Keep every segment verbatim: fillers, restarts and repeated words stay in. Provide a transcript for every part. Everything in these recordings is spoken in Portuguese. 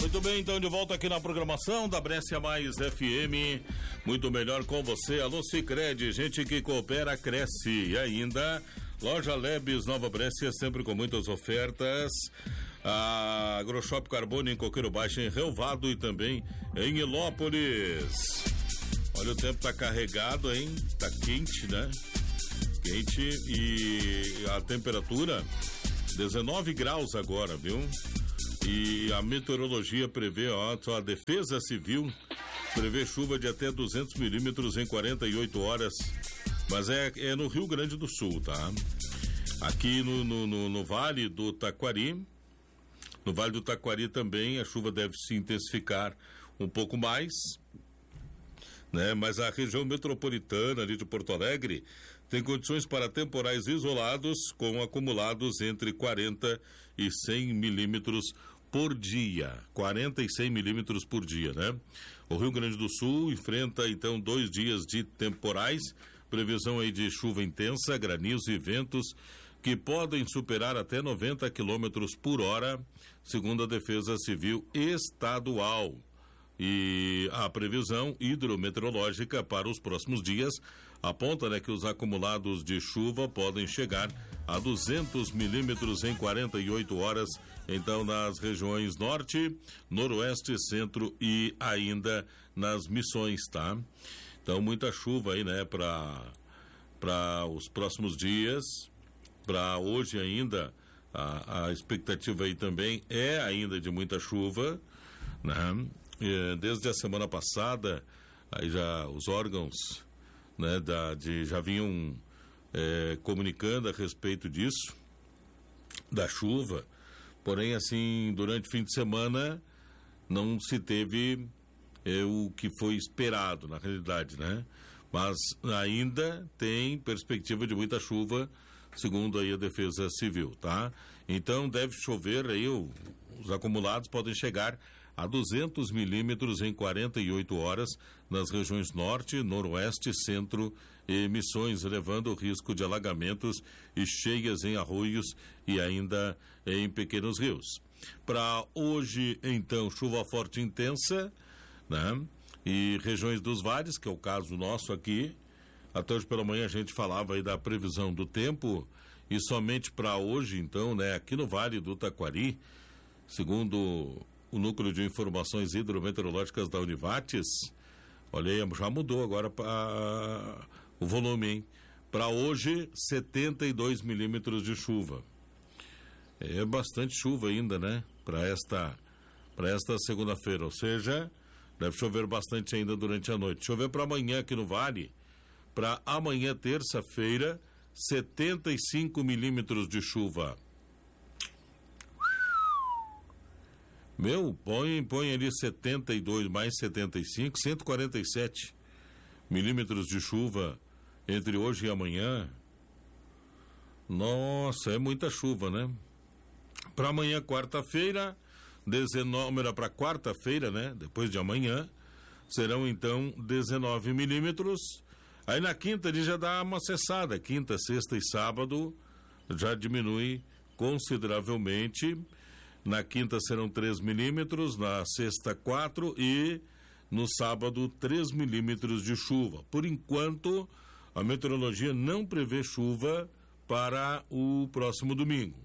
Muito bem, então de volta aqui na programação da Brescia Mais F M, muito melhor com você. Alô Sicredi, gente que coopera cresce. E ainda Loja Lebes Nova Brescia, sempre com muitas ofertas. A AgroShop Carbono em Coqueiro Baixo, em Relvado e também em Ilópolis. Olha, o tempo tá carregado, hein? Tá quente, né? Quente e a temperatura dezenove graus agora, viu? E a meteorologia prevê, ó, a Defesa Civil prevê chuva de até duzentos milímetros em quarenta e oito horas, mas é, é no Rio Grande do Sul, tá? Aqui no, no, no, no Vale do Taquari, no Vale do Taquari também a chuva deve se intensificar um pouco mais, né? Mas a região metropolitana ali de Porto Alegre tem condições para temporais isolados com acumulados entre quarenta e cem milímetros por dia. quarenta e cem milímetros por dia, né? O Rio Grande do Sul enfrenta então dois dias de temporais, previsão aí de chuva intensa, granizo e ventos que podem superar até noventa quilômetros por hora, segundo a Defesa Civil Estadual. E a previsão hidrometeorológica para os próximos dias aponta, né, que os acumulados de chuva podem chegar a duzentos milímetros em quarenta e oito horas, então nas regiões norte, noroeste, centro e ainda nas Missões, tá? Então muita chuva aí, né, para para os próximos dias, para hoje ainda, a, a expectativa aí também é ainda de muita chuva, né? Desde a semana passada, aí já os órgãos, né, da, de, já vinham é, comunicando a respeito disso, da chuva, porém assim, durante o fim de semana não se teve é, o que foi esperado na realidade, né? Mas ainda tem perspectiva de muita chuva, segundo aí a Defesa Civil, tá? Então deve chover aí, o, os acumulados podem chegar a duzentos milímetros em quarenta e oito horas nas regiões norte, noroeste, centro e Missões, levando o risco de alagamentos e cheias em arroios e ainda em pequenos rios. Para hoje, então, chuva forte e intensa, né? E regiões dos vales, que é o caso nosso aqui. Até hoje pela manhã a gente falava aí da previsão do tempo e somente para hoje, então, né? Aqui no Vale do Taquari, segundo o Núcleo de Informações Hidrometeorológicas da Univates, olha aí, já mudou agora para o volume, hein? Para hoje, setenta e dois milímetros de chuva. É bastante chuva ainda, né? Para esta, para esta segunda-feira, ou seja, deve chover bastante ainda durante a noite. Chover para amanhã aqui no Vale, para amanhã, terça-feira, setenta e cinco milímetros de chuva. Meu, põe, põe ali setenta e dois mais setenta e cinco, cento e quarenta e sete milímetros de chuva entre hoje e amanhã. Nossa, é muita chuva, né? Para amanhã, quarta-feira, dezenove, para quarta-feira, né? Depois de amanhã, serão então dezenove milímetros. Aí na quinta ele já dá uma cessada, quinta, sexta e sábado já diminui consideravelmente. Na quinta serão três milímetros, na sexta quatro e no sábado três milímetros de chuva. Por enquanto, a meteorologia não prevê chuva para o próximo domingo.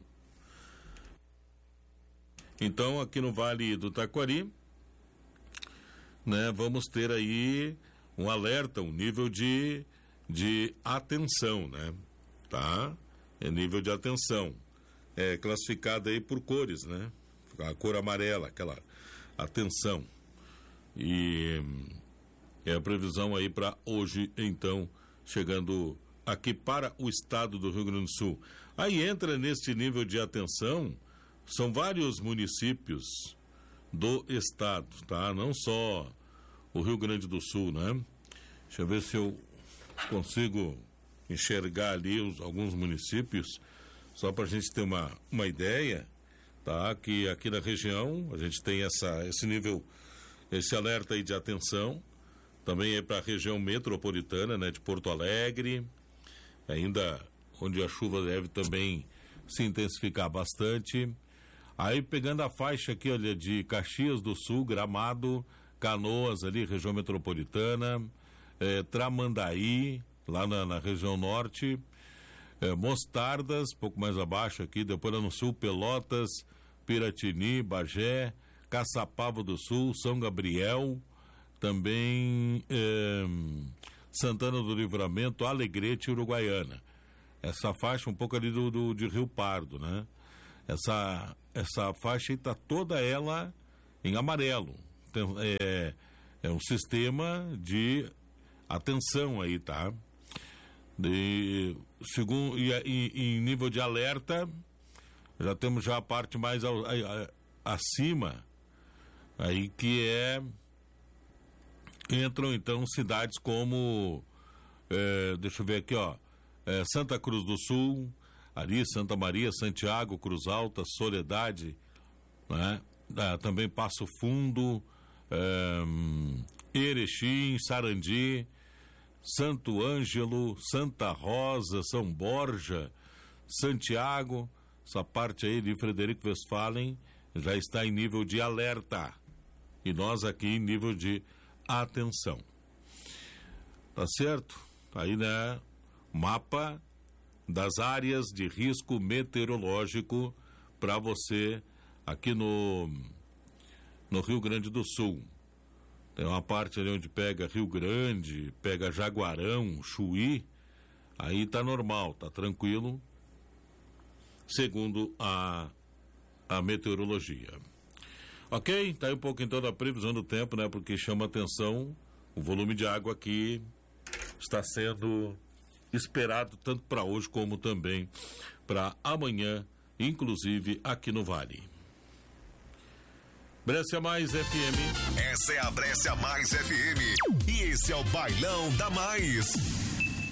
Então, aqui no Vale do Taquari, né, vamos ter aí um alerta, um nível de, de atenção, né? Tá? É nível de atenção. É classificada aí por cores, né? A cor amarela, aquela atenção. E é a previsão aí para hoje, então, chegando aqui para o estado do Rio Grande do Sul. Aí entra neste nível de atenção, são vários municípios do estado, tá? Não só o Rio Grande do Sul, né? Deixa eu ver se eu consigo enxergar ali os, alguns municípios, só para a gente ter uma, uma ideia, tá? Que aqui na região a gente tem essa, esse nível, esse alerta aí de atenção, também é para a região metropolitana, né? De Porto Alegre, ainda onde a chuva deve também se intensificar bastante. Aí pegando a faixa aqui, olha, de Caxias do Sul, Gramado, Canoas ali, região metropolitana, eh, Tramandaí, lá na, na região norte, eh, Mostardas, pouco mais abaixo aqui, depois lá no sul, Pelotas, Piratini, Bagé, Caçapava do Sul, São Gabriel, também eh, Santana do Livramento, Alegrete e Uruguaiana. Essa faixa um pouco ali do, do de Rio Pardo, né? Essa, essa faixa aí tá toda ela em amarelo. Tem, é, é um sistema de atenção aí, tá? De, segundo, e, e, em nível de alerta, já temos já a parte mais ao, a, a, acima, aí que é, entram então cidades como, é, deixa eu ver aqui, ó, é, Santa Cruz do Sul, Ari, Santa Maria, Santiago, Cruz Alta, Soledade, né? Ah, também Passo Fundo, é, Erechim, Sarandi, Santo Ângelo, Santa Rosa, São Borja, Santiago, essa parte aí de Frederico Westphalen já está em nível de alerta e nós aqui em nível de atenção. Tá certo? Aí, né? Mapa das áreas de risco meteorológico para você aqui no no Rio Grande do Sul. Tem uma parte ali onde pega Rio Grande, pega Jaguarão, Chuí, aí tá normal, tá tranquilo, segundo a a meteorologia. Ok? Tá aí um pouco então da previsão do tempo, né? Porque chama atenção o volume de água aqui está sendo esperado tanto para hoje como também para amanhã, inclusive aqui no Vale. Brescia Mais F M. Essa é a Brescia Mais F M e esse é o Bailão da Mais.